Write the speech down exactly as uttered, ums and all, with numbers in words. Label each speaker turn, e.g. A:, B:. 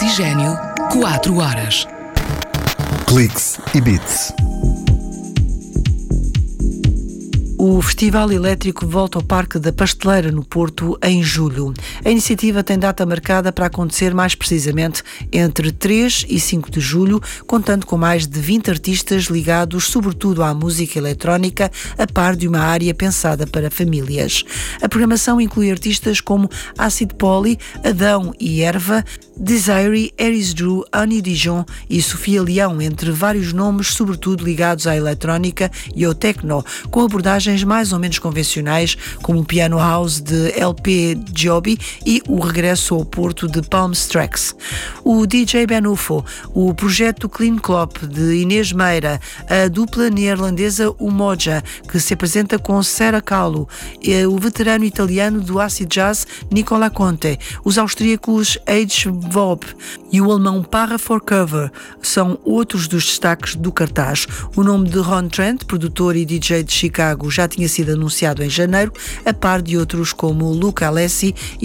A: Oxigênio, quatro horas.
B: Cliques e Beats.
C: O Festival Elétrico volta ao Parque da Pasteleira, no Porto, em julho. A iniciativa tem data marcada para acontecer mais precisamente entre três e cinco de julho, contando com mais de vinte artistas ligados sobretudo à música eletrónica, a par de uma área pensada para famílias. A programação inclui artistas como Acid Poly, Adão e Erva, Desiree, Eris Drew, Annie Dijon e Sofia Leão, entre vários nomes, sobretudo ligados à eletrónica e ao techno, com abordagens mais ou menos convencionais, como o Piano House de L P Joby e o regresso ao Porto de Palms Tracks. O D J Ben Ufo, o projeto Clean Clop de Inês Meira, a dupla neerlandesa Umoja, que se apresenta com Sarah Kahlo, o veterano italiano do acid jazz Nicola Conte, os austríacos H. Vob e o alemão Para for Cover são outros dos destaques do cartaz. O nome de Ron Trent, produtor e D J de Chicago, já tinha sido anunciado em janeiro, a par de outros como Luca Alessi